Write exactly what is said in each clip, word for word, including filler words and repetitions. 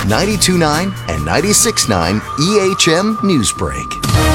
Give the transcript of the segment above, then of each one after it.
ninety-two point nine and ninety-six point nine E H M Newsbreak.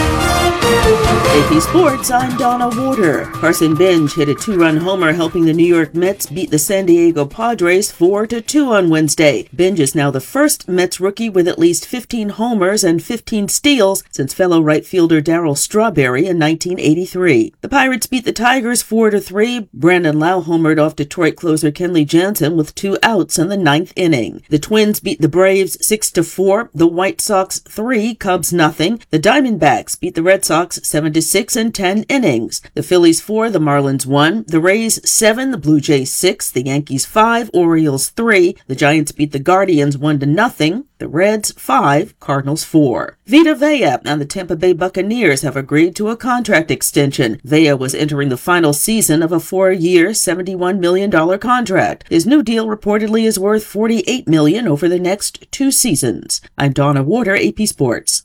A P Sports, I'm Donna Warder. Carson Bench hit a two-run homer helping the New York Mets beat the San Diego Padres four to two on Wednesday. Bench is now the first Mets rookie with at least fifteen homers and fifteen steals since fellow right fielder Darryl Strawberry in nineteen eighty-three. The Pirates beat the Tigers four to three. Brandon Lau homered off Detroit closer Kenley Jansen with two outs in the ninth inning. The Twins beat the Braves six to four. The White Sox three, Cubs nothing. The Diamondbacks beat the Red Sox seven to six in ten innings. The Phillies four, the Marlins one, the Rays seven, the Blue Jays six, the Yankees five, Orioles three. The Giants beat the Guardians one to nothing. The Reds five, Cardinals four. Vita Vea and the Tampa Bay Buccaneers have agreed to a contract extension. Vea was entering the final season of a four-year, seventy-one million dollars contract. His new deal reportedly is worth forty-eight million dollars over the next two seasons. I'm Donna Warder, A P Sports.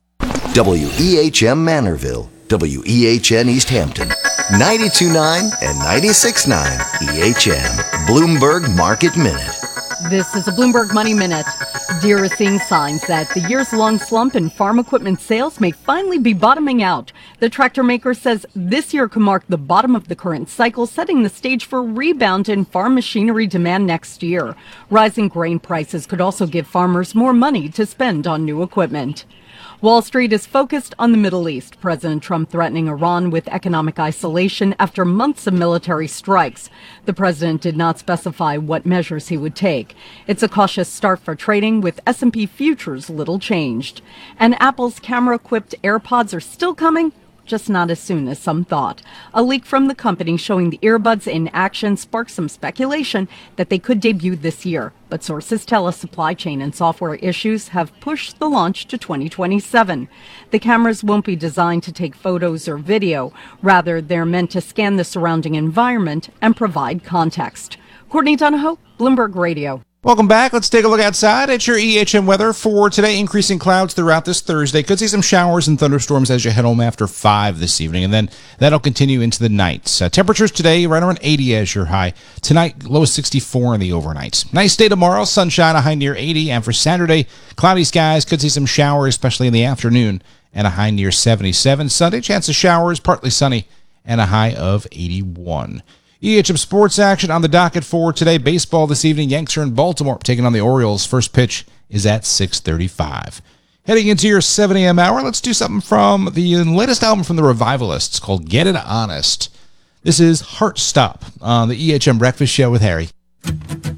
W E H M Manorville, W E H N East Hampton, ninety-two point nine and ninety-six point nine E H M. Bloomberg Market Minute. This is a Bloomberg Money Minute. Deere is seeing signs that the years-long slump in farm equipment sales may finally be bottoming out. The tractor maker says this year could mark the bottom of the current cycle, setting the stage for a rebound in farm machinery demand next year. Rising grain prices could also give farmers more money to spend on new equipment. Wall Street is focused on the Middle East. President Trump threatening Iran with economic isolation after months of military strikes. The president did not specify what measures he would take. It's a cautious start for trading, with S and P futures little changed. And Apple's camera-equipped AirPods are still coming, just not as soon as some thought. A leak from the company showing the earbuds in action sparked some speculation that they could debut this year. But sources tell us supply chain and software issues have pushed the launch to twenty twenty-seven. The cameras won't be designed to take photos or video. Rather, they're meant to scan the surrounding environment and provide context. Courtney Donahoe, Bloomberg Radio. Welcome back. Let's take a look outside at your E H M weather for today. Increasing clouds throughout this Thursday. Could see some showers and thunderstorms as you head home after five this evening, and then that'll continue into the night. Uh, temperatures today right around eighty as your high. Tonight, low sixty-four in the overnight. Nice day tomorrow. Sunshine, a high near eighty. And for Saturday, cloudy skies. Could see some showers, especially in the afternoon, and a high near seventy-seven. Sunday, chance of showers, partly sunny, and a high of eighty-one. E H M sports action on the docket for today. Baseball this evening. Yanks are in Baltimore taking on the Orioles. First pitch is at six thirty-five. Heading into your seven a.m. hour, let's do something from the latest album from the Revivalists called Get It Honest. This is Heart Stop on the E H M Breakfast Show with Harry.